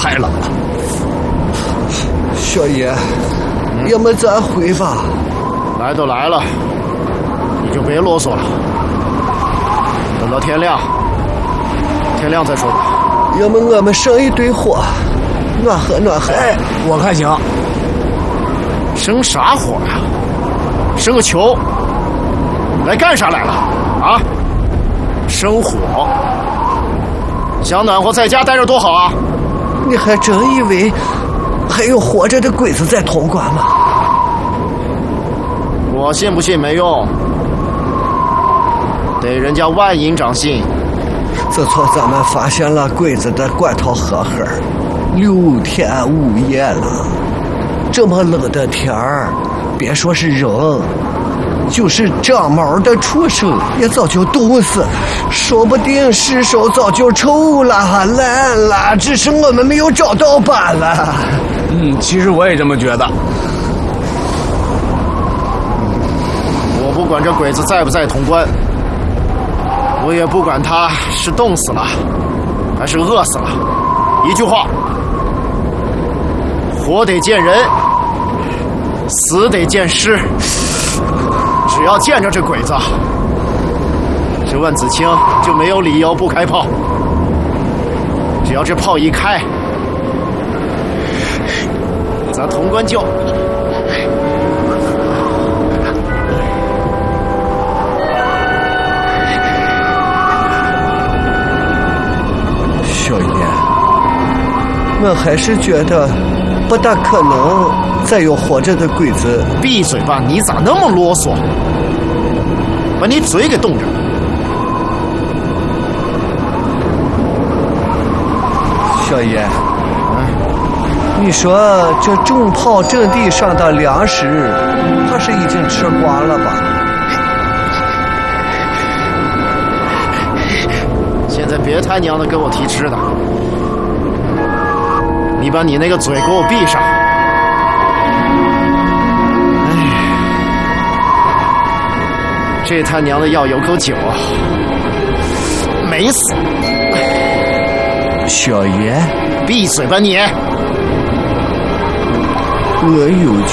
来了。 小爷，要么咱回吧。 来都来了，你就别啰嗦了，等到天亮再说吧。 要么我们生一堆火，暖和暖和。 哎，我看行。 生啥火呀？生个球！来干啥来了？啊？生火！想暖和在家待着多好啊！ 你还真以为还有活着的鬼子在潼关吗？ 我信不信没用，得人家万营长信。 自从咱们发现了鬼子的罐头盒盒，6天5夜了，这么冷的天儿，别说是人，就是长毛的畜生也早就冻死了，说不定尸首早就臭了烂了，只是我们没有找到罢了。 其实我也这么觉得。 我不管这鬼子在不在潼关，我也不管他是冻死了还是饿死了，一句话，活得见人，死得见尸。只要见着这鬼子，这万子清就没有理由不开炮。只要这炮一开，咱潼关就小爷，我还是觉得不大可能再有活着的鬼子。 闭嘴吧！你咋那么啰嗦？把你嘴给冻着！ 小爷，你说这重炮阵地上的粮食，怕是已经吃光了吧？ 现在别他娘的跟我提吃的，你把你那个嘴给我闭上！这他娘的要有口酒，没死！ 小爷， 闭嘴吧你！ 我有